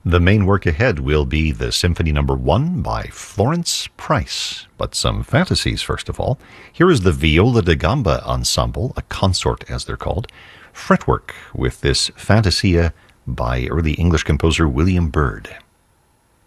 The main work ahead will be the Symphony No. 1 by Florence Price, but some fantasies first of all. Here is the Viola da Gamba Ensemble, a consort as they're called, fretwork with this Fantasia by early English composer William Byrd.